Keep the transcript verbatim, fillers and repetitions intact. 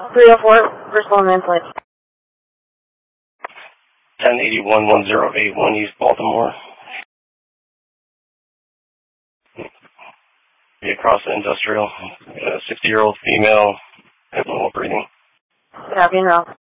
three oh four, Bristol and Mansfield. ten eighty-one, one oh eight one East Baltimore. Be across the industrial. A sixty-year-old female, abnormal breathing. Yeah, being wrong.